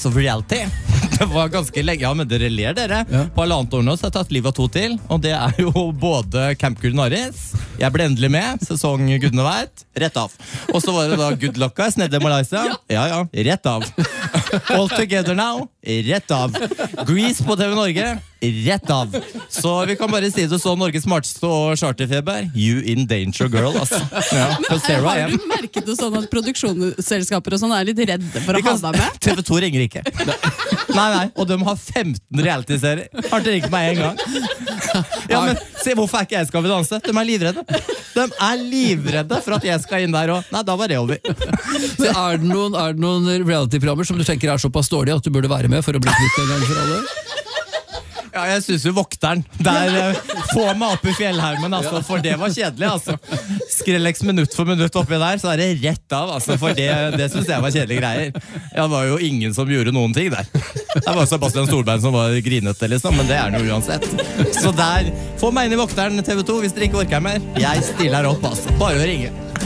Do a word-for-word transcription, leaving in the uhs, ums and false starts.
House of Reality. Det var ganske lenge, ja, men dere ler dere. Ja. På halvannet år nå så har jeg tatt livet av to til, og det er jo både Camp Culinaris, jeg ble endelig med, sesong gudene vet, rett av. Og så var det da Good Luck Guys, nede i Malaysia. Ja, ja, rett av. All Together Now, rett av. Grease på T V Norge, rett av. Så vi kan bare si det så, Norges smarteste og charterfeber, you in danger girl, altså. Ja, på Zero Har A M. du merket det sånn at produksjonsselskaper og sånn er litt redde for å Vi ha kan- deg med? T V to ringer ikke. Nei, nei, og de har femten reality-serier. Har ikke ringt meg en gang. Ja, men se, hvorfor er ikke jeg Skal vi danse? De er livredde. De er livredde for at jeg skal inn der og... Nei, da var det over. Så er det noen, er det noen reality-programmer som du tenker er såpass dårlige at du burde være med for å bli kvitt en gang for alle? Ja, jeg synes jo Vokteren. Der eh, få meg opp i fjellheimen, altså, for det var kjedelig, altså. Skrellex minutt for minutt oppi der, så er det rett av, altså, for det, det synes jeg var kjedelige greier. Ja, det var jo ingen som gjorde noen ting der. Det var Sebastian Solberg som var grinete, liksom, men det er noe uansett. Så der, få meg inn i Vokteren T V to hvis dere ikke orker mer. Jeg stiller opp, altså. Bare å ringe.